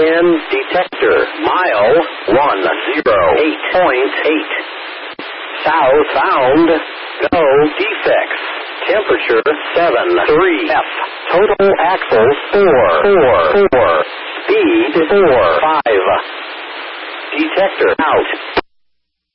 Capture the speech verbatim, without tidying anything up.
ten. Detector. Mile one zero eight point eight. South bound. Go. Defects. Temperature seven three F. Total axles four four four. Speed four five. Detector out.